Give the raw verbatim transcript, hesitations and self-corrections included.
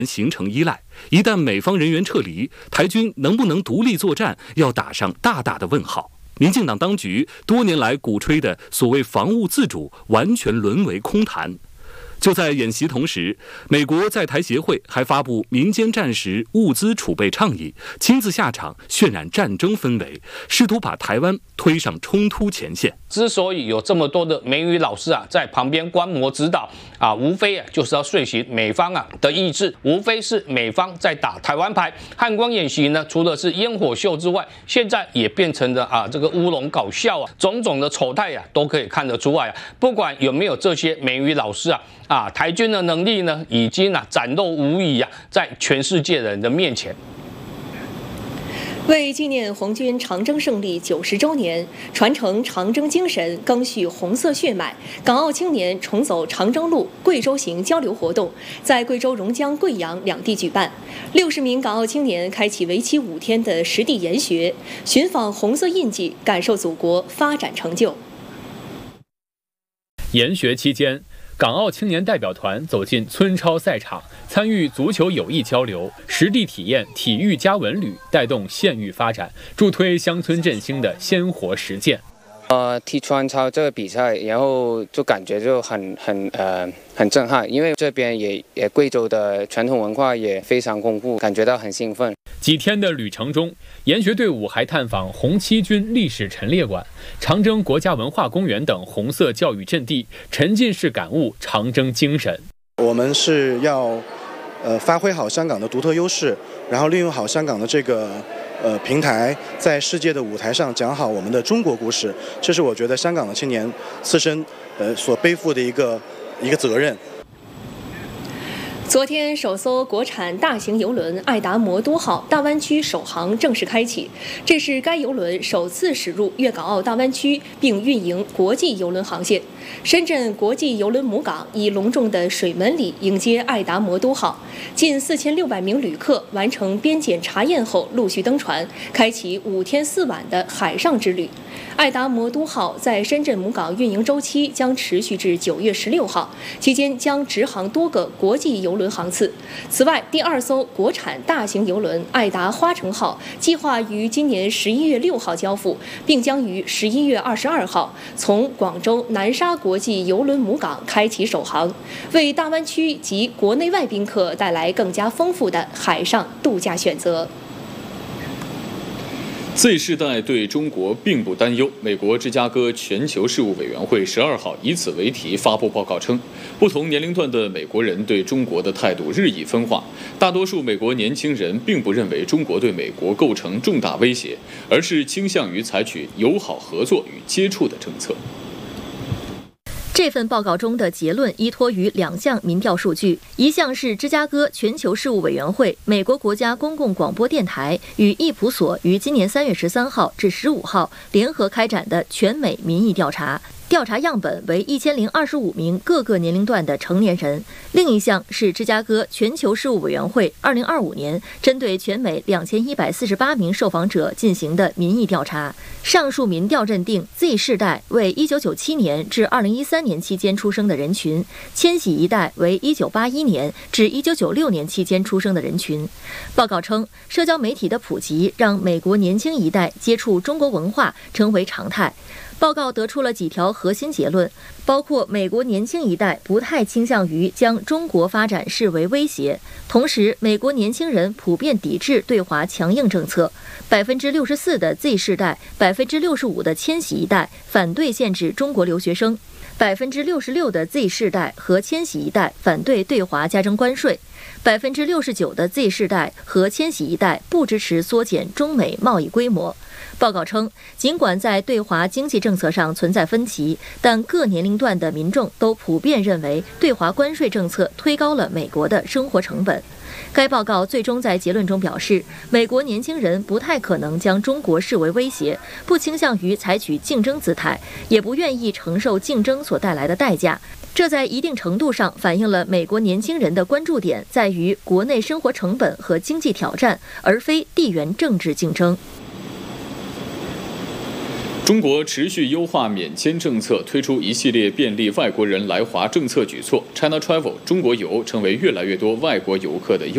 形成依赖。一旦美方人员撤离，台军能不能独立作战，要打上大大的问号。民进党当局多年来鼓吹的所谓防务自主，完全沦为空谈。就在演习同时，美国在台协会还发布民间战时物资储备倡议，亲自下场渲染战争氛围，试图把台湾推上冲突前线。 之所以有这么多的美语老师啊在旁边观摩指导啊，无非啊就是要遂行美方啊的意志，无非是美方在打台湾牌。汉光演习呢，除了是烟火秀之外，现在也变成了啊这个乌龙搞笑啊，种种的丑态啊都可以看得出来啊。不管有没有这些美语老师啊。啊，台军的能力呢，已经啊展露无遗啊，在全世界人的面前。 为纪念红军长征胜利九十周年，传承长征精神，赓续红色血脉，港澳青年重走长征路贵州行交流活动在贵州榕江、贵阳两地举办。六十名港澳青年开启为期五天的实地研学，寻访红色印记，感受祖国发展成就。 研学期间，港澳青年代表团走进村超赛场，参与足球友谊交流，实地体验体育加文旅，带动县域发展，助推乡村振兴的鲜活实践。 呃，踢川超这个比赛，然后就感觉就很很呃很震撼，因为这边也也贵州的传统文化也非常丰富，感觉到很兴奋。 几天的旅程中，研学队伍还探访红七军历史陈列馆、长征国家文化公园等红色教育阵地，沉浸式感悟长征精神。 我们是要呃发挥好香港的独特优势，然后利用好香港的这个呃平台，在世界的舞台上讲好我们的中国故事，这是我觉得香港的青年自身呃所背负的一个一个责任。 昨天，首艘国产大型邮轮爱达摩多号大湾区首航正式开启，这是该邮轮首次驶入粤港澳大湾区并运营国际邮轮航线。深圳国际邮轮母港以隆重的水门礼迎接爱达摩多号，近四千六百名旅客完成边检查验后陆续登船，开启五天四晚的海上之旅。爱达摩多号在深圳母港运营周期将持续至九月十六号，期间将直航多个国际邮轮航次。此外，第二艘国产大型邮轮爱达花城号计划于今年十一月六号交付，并将于十一月二十二号从广州南沙国际邮轮母港开启首航，为大湾区及国内外宾客带来更加丰富的海上度假选择。 Z 世代对中国并不担忧。美国芝加哥全球事务委员会十二号以此为题发布报告称，不同年龄段的美国人对中国的态度日益分化。大多数美国年轻人并不认为中国对美国构成重大威胁，而是倾向于采取友好合作与接触的政策。 这份报告中的结论依托于两项民调数据，一项是芝加哥全球事务委员会、美国国家公共广播电台与易普所于今年三月十三号至十五号联合开展的全美民意调查。调查样本为一千零二十五名各个年龄段的成年人。另一项是芝加哥全球事务委员会二零二五年针对全美两千一百四十八名受访者进行的民意调查。上述民调认定 Z 世代为一九九七年至二零一三年期间出生的人群，千禧一代为一九八一年至一九九六年期间出生的人群。报告称，社交媒体的普及让美国年轻一代接触中国文化成为常态。报告得出了几条核心结论，包括美国年轻一代不太倾向于将中国发展视为威胁，同时美国年轻人普遍抵制对华强硬政策，百分之六十四的 Z 世代，百分之六十五的千禧一代反对限制中国留学生，百分之六十六的 Z 世代和千禧一代反对对华加征关税，百分之六十九的 Z 世代和千禧一代不支持缩减中美贸易规模。报告称，尽管在对华经济政策上存在分歧，但各年龄段的民众都普遍认为对华关税政策推高了美国的生活成本。该报告最终在结论中表示，美国年轻人不太可能将中国视为威胁，不倾向于采取竞争姿态，也不愿意承受竞争所带来的代价。这在一定程度上反映了美国年轻人的关注点在于国内生活成本和经济挑战，而非地缘政治竞争。 中国持续优化免签政策，推出一系列便利外国人来华政策举措。China Travel 中国游成为越来越多外国游客的优